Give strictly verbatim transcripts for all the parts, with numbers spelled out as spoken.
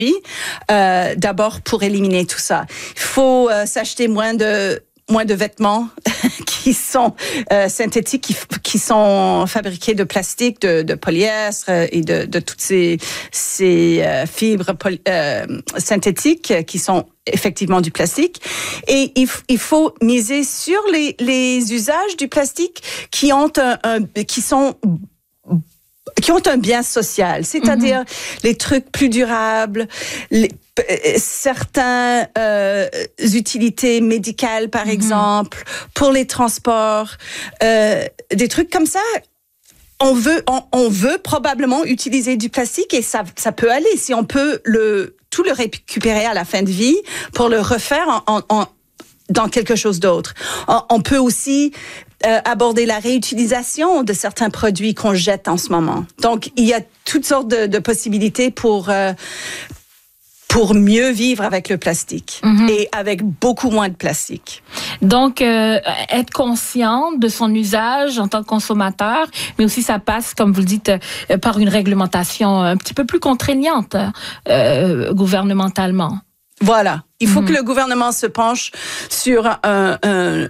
euh, d'abord pour éliminer tout ça. Il faut euh, s'acheter moins de moins de vêtements qui sont euh, synthétiques, qui, qui sont fabriqués de plastique, de, de polyestre et de, de toutes ces, ces euh, fibres poly, euh, synthétiques qui sont effectivement du plastique. Et il, il faut miser sur les, les usages du plastique qui ont un, un qui sont qui ont un bien social, c'est-à-dire mm-hmm. les trucs plus durables, les, euh, certains euh, utilités médicales, par mm-hmm. exemple, pour les transports, euh, des trucs comme ça. On veut, on, on veut probablement utiliser du plastique et ça, ça peut aller si on peut le tout le récupérer à la fin de vie pour le refaire en, en, en dans quelque chose d'autre. On, on peut aussi Euh, aborder la réutilisation de certains produits qu'on jette en ce moment. Donc, il y a toutes sortes de, de possibilités pour euh, pour mieux vivre avec le plastique mm-hmm. et avec beaucoup moins de plastique. Donc, euh, être conscient de son usage en tant que consommateur, mais aussi ça passe, comme vous le dites, euh, par une réglementation un petit peu plus contraignante euh, gouvernementalement. Voilà. Il faut mm-hmm. que le gouvernement se penche sur un... un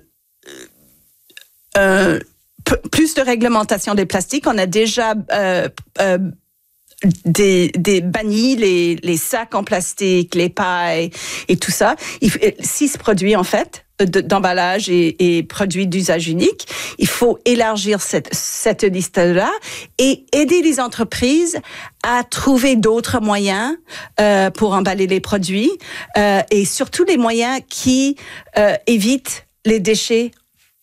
Euh, p- plus de réglementation des plastiques. On a déjà euh, euh, des, des banni les, les sacs en plastique, les pailles et tout ça. Il, six produits en fait de, d'emballage et, et produits d'usage unique. Il faut élargir cette, cette liste-là et aider les entreprises à trouver d'autres moyens euh, pour emballer les produits euh, et surtout les moyens qui euh, évitent les déchets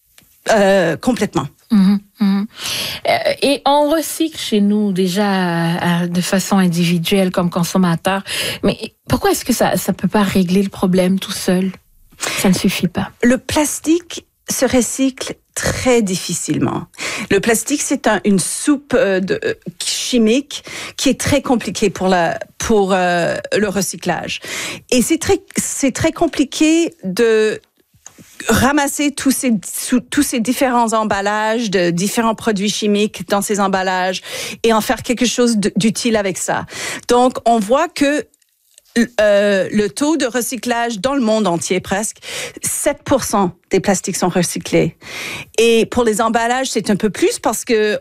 Euh, complètement. Mmh, mmh. Euh, et on recycle chez nous déjà euh, de façon individuelle comme consommateur. Mais pourquoi est-ce que ça ça peut pas régler le problème tout seul? Ça ne suffit pas. Le plastique se recycle très difficilement. Le plastique, c'est un, une soupe euh, de, euh, chimique qui est très compliquée pour la pour euh, le recyclage. Et c'est très c'est très compliqué de ramasser tous ces tous ces différents emballages de différents produits chimiques dans ces emballages et en faire quelque chose d'utile avec ça. Donc on voit que euh, le taux de recyclage dans le monde entier presque sept pour cent des plastiques sont recyclés. Et pour les emballages, c'est un peu plus parce que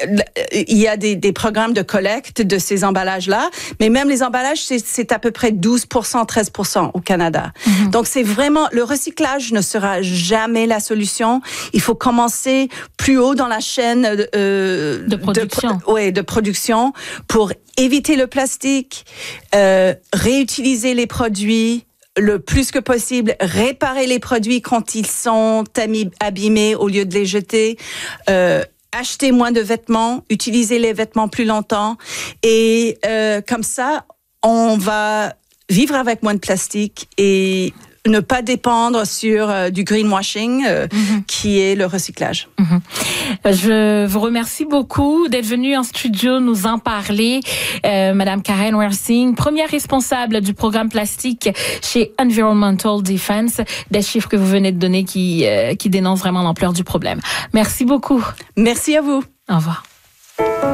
il y a des, des programmes de collecte de ces emballages-là, mais même les emballages, c'est, c'est à peu près douze pour cent, treize pour cent au Canada. Mm-hmm. Donc, c'est vraiment, le recyclage ne sera jamais la solution. Il faut commencer plus haut dans la chaîne euh, de production. De, ouais, de production pour éviter le plastique, euh, réutiliser les produits, le plus que possible, réparer les produits quand ils sont abîmés au lieu de les jeter, euh, acheter moins de vêtements, utiliser les vêtements plus longtemps et euh, comme ça, on va vivre avec moins de plastique et ne pas dépendre sur euh, du greenwashing euh, mm-hmm. qui est le recyclage. Mm-hmm. Je vous remercie beaucoup d'être venue en studio nous en parler. Euh, Madame Karen Wersing, première responsable du programme plastique chez Environmental Defense, des chiffres que vous venez de donner qui, euh, qui dénoncent vraiment l'ampleur du problème. Merci beaucoup. Merci à vous. Au revoir.